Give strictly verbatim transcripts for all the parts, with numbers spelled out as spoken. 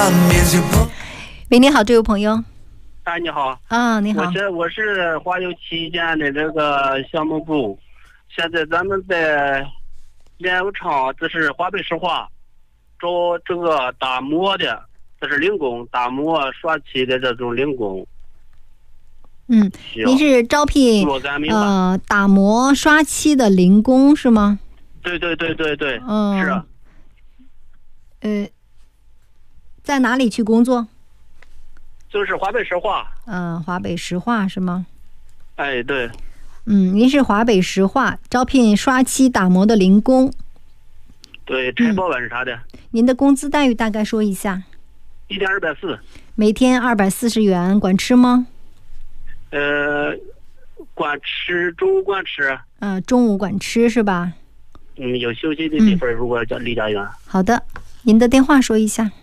喂，你好，这位朋友。 哎，你好。 啊，你好。 我是我是华油旗舰的这个项目部，现在咱们在炼油厂，这是华北石化，找这个打磨的，这是零工，打磨刷漆的这种零工。 嗯，您是招聘呃打磨刷漆的零工是吗？ 对对对对对， 嗯， 是啊。 呃，在哪里去工作？ 就是华北石化。 嗯、呃，华北石化是吗？ 哎，对。 嗯，您是华北石化招聘刷漆打磨的零工。 对，拆保稳啥的、 嗯。您的工资待遇大概说一下？ 一天二百四。 每天二百四十元，管吃吗？ 呃，管吃，中午管吃。 嗯、呃，中午管吃是吧？ 嗯，有休息的地方，如果叫离家远。 好的，您的电话说一下。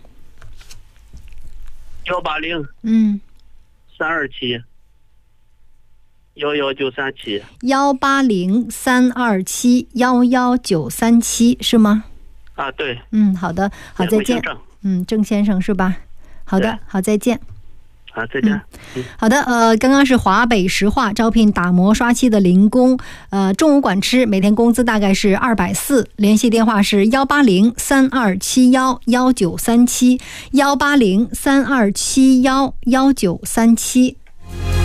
幺八零。 嗯。 三二七。幺幺九三七。 幺八零三二七幺幺九三七是吗？ 啊，对。 嗯，好的，好，再见。嗯，郑先生是吧？好的，好，再见。 好，再见。 嗯、好的，呃，刚刚是华北石化招聘打磨刷漆的零工，呃，中午管吃，每天工资大概是二百四，联系电话是幺八零三二七幺幺九三七幺八零三二七幺幺九三七。